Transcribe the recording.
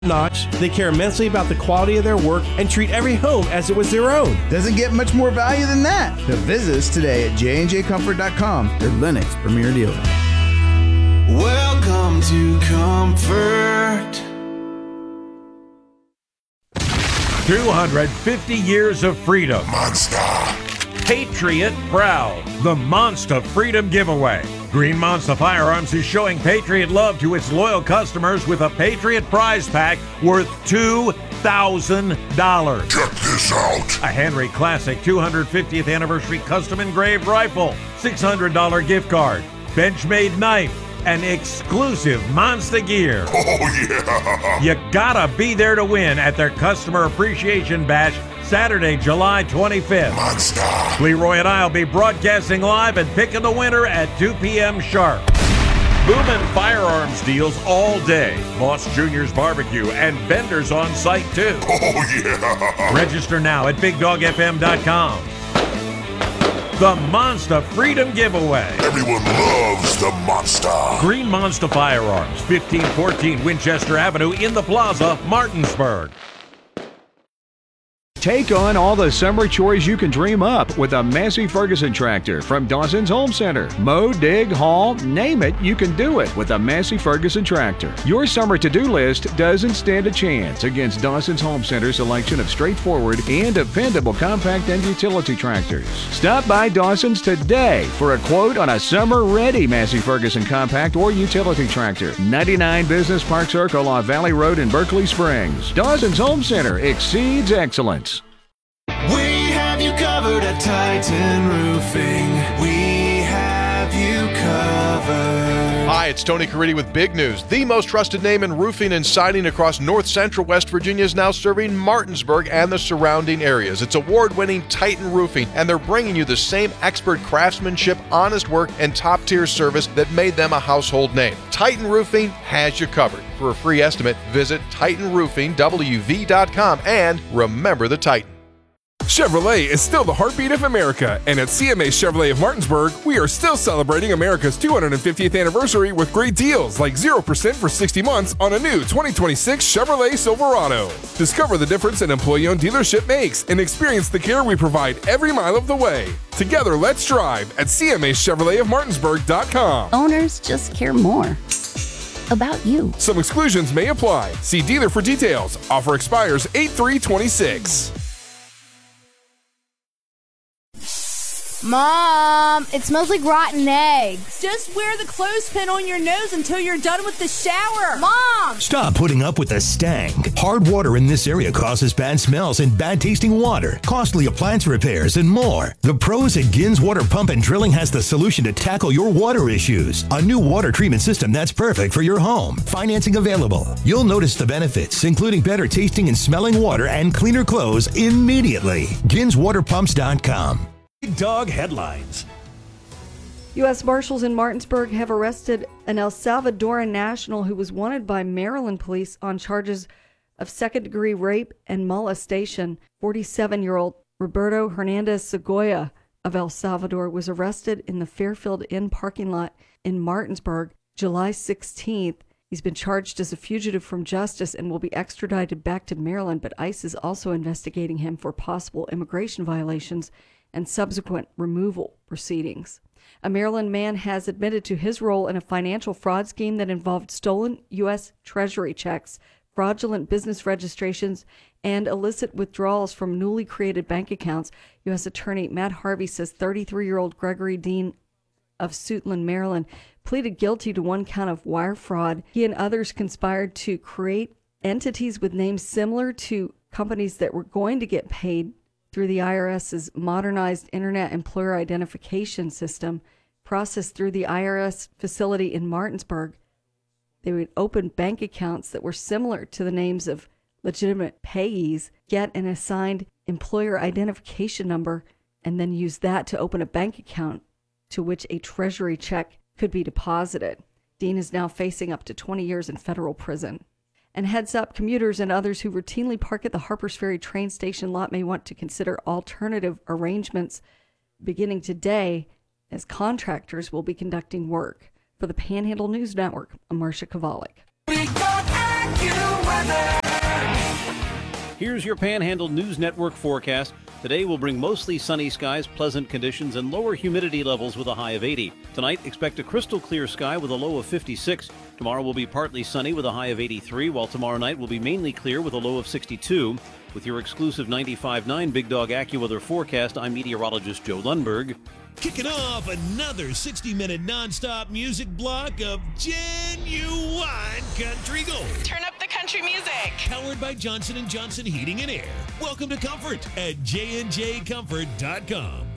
notch. They care immensely about the quality of their work and treat every home as it was their own. Doesn't get much more value than that. So visit us today at jnjcomfort.com, their Lennox premier dealer. Welcome to Comfort. 250 years of freedom. Monster. Patriot proud. The Monster Freedom Giveaway. Green Monster Firearms is showing Patriot love to its loyal customers with a Patriot prize pack worth $2,000. Check this out. A Henry Classic 250th Anniversary Custom Engraved Rifle, $600 gift card, Benchmade knife, and exclusive Monster gear. Oh, yeah. You gotta be there to win at their Customer Appreciation Bash, Saturday, July 25th. Monster. Leroy and I will be broadcasting live and picking the winner at 2 p.m. sharp. Boomin' firearms deals all day. Moss Jr.'s Barbecue and vendors on site too. Oh, yeah. Register now at BigDogFM.com. The Monster Freedom Giveaway. Everyone loves the Monster. Green Monster Firearms, 1514 Winchester Avenue in the Plaza, Martinsburg. Take on all the summer chores you can dream up with a Massey Ferguson tractor from Dawson's Home Center. Mow, dig, haul, name it, you can do it with a Massey Ferguson tractor. Your summer to-do list doesn't stand a chance against Dawson's Home Center's selection of straightforward and dependable compact and utility tractors. Stop by Dawson's today for a quote on a summer-ready Massey Ferguson compact or utility tractor. 99 Business Park Circle off Valley Road in Berkeley Springs. Dawson's Home Center exceeds excellence. We have you covered at Titan Roofing. We have you covered. Hi, it's Tony Caridi with big news. The most trusted name in roofing and siding across north central West Virginia is now serving Martinsburg and the surrounding areas. It's award-winning Titan Roofing, and they're bringing you the same expert craftsmanship, honest work, and top-tier service that made them a household name. Titan Roofing has you covered. For a free estimate, visit TitanRoofingWV.com and remember the Titan. Chevrolet is still the heartbeat of America, and at CMA Chevrolet of Martinsburg, we are still celebrating America's 250th anniversary with great deals like 0% for 60 months on a new 2026 Chevrolet Silverado. Discover the difference an employee-owned dealership makes and experience the care we provide every mile of the way. Together, let's drive at CMAChevroletofMartinsburg.com. Owners just care more about you. Some exclusions may apply. See dealer for details. Offer expires 8/3/26. Mom, it smells like rotten eggs. Just wear the clothespin on your nose until you're done with the shower. Mom! Stop putting up with the stank. Hard water in this area causes bad smells and bad tasting water, costly appliance repairs, and more. The pros at Gins Water Pump and Drilling has the solution to tackle your water issues. A new water treatment system that's perfect for your home. Financing available. You'll notice the benefits, including better tasting and smelling water and cleaner clothes immediately. GinsWaterPumps.com. Big Dog Headlines. U.S. Marshals in Martinsburg have arrested an El Salvadoran national who was wanted by Maryland police on charges of second-degree rape and molestation. 47-year-old Roberto Hernandez Segoya of El Salvador was arrested in the Fairfield Inn parking lot in Martinsburg July 16th. He's been charged as a fugitive from justice and will be extradited back to Maryland, but ICE is also investigating him for possible immigration violations and subsequent removal proceedings. A Maryland man has admitted to his role in a financial fraud scheme that involved stolen U.S. Treasury checks, fraudulent business registrations, and illicit withdrawals from newly created bank accounts. U.S. Attorney Matt Harvey says 33-year-old Gregory Dean of Suitland, Maryland, pleaded guilty to one count of wire fraud. He and others conspired to create entities with names similar to companies that were going to get paid through the IRS's modernized Internet Employer Identification System, processed through the IRS facility in Martinsburg. They would open bank accounts that were similar to the names of legitimate payees, get an assigned employer identification number, and then use that to open a bank account to which a treasury check could be deposited. Dean is now facing up to 20 years in federal prison. And heads up, commuters and others who routinely park at the Harpers Ferry train station lot may want to consider alternative arrangements beginning today, as contractors will be conducting work. For the Panhandle News Network, I'm Marcia Kovalik. Big Dog AccuWeather. Here's your Panhandle News Network forecast. Today will bring mostly sunny skies, pleasant conditions, and lower humidity levels with a high of 80. Tonight, expect a crystal clear sky with a low of 56. Tomorrow will be partly sunny with a high of 83, while tomorrow night will be mainly clear with a low of 62. With your exclusive 95.9 Big Dog AccuWeather forecast, I'm meteorologist Joe Lundberg. Kicking off another 60-minute nonstop music block of genuine country gold. Turn up the country music. Powered by Johnson & Johnson Heating and Air. Welcome to Comfort at jnjcomfort.com.